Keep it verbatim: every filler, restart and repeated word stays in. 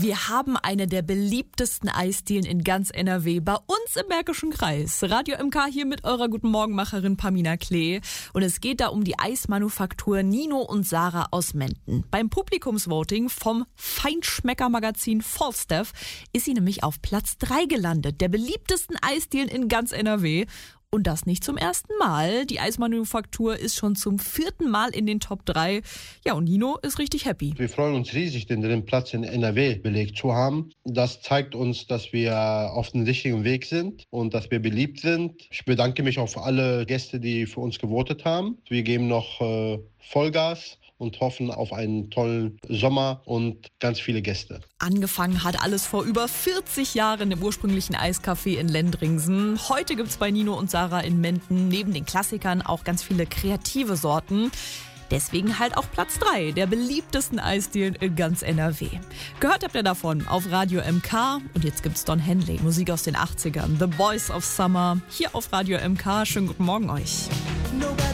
Wir haben eine der beliebtesten Eisdielen in ganz N R W bei uns im Märkischen Kreis. Radio M K hier mit eurer Guten Morgenmacherin Pamina Klee. Und es geht da um die Eismanufaktur Nino und Sarah aus Menden. Beim Publikumsvoting vom Feinschmecker-Magazin Falstaff ist sie nämlich auf Platz drei gelandet, der beliebtesten Eisdielen in ganz N R W. Und das nicht zum ersten Mal. Die Eismanufaktur ist schon zum vierten Mal in den Top drei. Ja, und Nino ist richtig happy. Wir freuen uns riesig, den dritten Platz in N R W belegt zu haben. Das zeigt uns, dass wir auf dem richtigen Weg sind und dass wir beliebt sind. Ich bedanke mich auch für alle Gäste, die für uns gewotet haben. Wir geben noch äh, Vollgas und hoffen auf einen tollen Sommer und ganz viele Gäste. Angefangen hat alles vor über vierzig Jahren im ursprünglichen Eiscafé in Lendringsen. Heute gibt's bei Nino und Sarah in Menden neben den Klassikern auch ganz viele kreative Sorten. Deswegen halt auch Platz drei der beliebtesten Eisdielen in ganz N R W. Gehört habt ihr davon auf Radio M K. Und jetzt gibt's Don Henley, Musik aus den achtzigern. The Boys of Summer, hier auf Radio M K. Schönen guten Morgen euch. Nobody